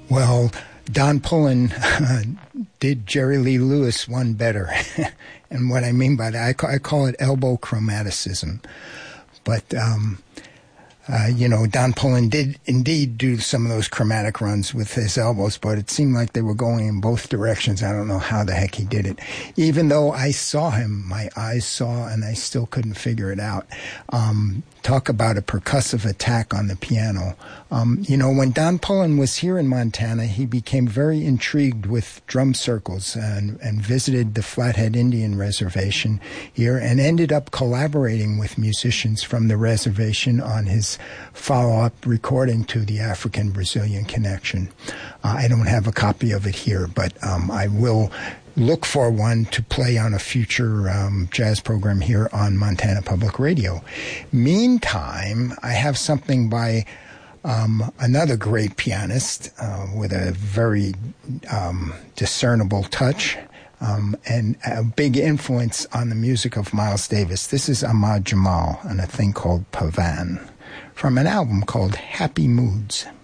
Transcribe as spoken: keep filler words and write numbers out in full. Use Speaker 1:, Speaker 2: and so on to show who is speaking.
Speaker 1: Well, Don Pullen uh, did Jerry Lee Lewis one better. And what I mean by that, I call, I call it elbow chromaticism. But, um, uh, you know, Don Pullen did indeed do some of those chromatic runs with his elbows, but it seemed like they were going in both directions. I don't know how the heck he did it. Even though I saw him, my eyes saw, and I still couldn't figure it out. Um, talk about a percussive attack on the piano. Um, you know, when Don Pullen was here in Montana, he became very intrigued with drum circles and, and visited the Flathead Indian Reservation here and ended up collaborating with musicians from the reservation on his follow-up recording to the African-Brazilian Connection. Uh, I don't have a copy of it here, but um, I will look for one to play on a future um, jazz program here on Montana Public Radio. Meantime, I have something by um, another great pianist uh, with a very um, discernible touch um, and a big influence on the music of Miles Davis. This is Ahmad Jamal and a thing called Pavan from an album called Happy Moods.